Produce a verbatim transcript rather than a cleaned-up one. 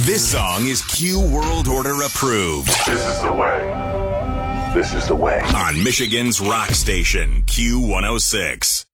This song is Q World Order approved. This is the way. This is the way. On Michigan's rock station, Q one oh six.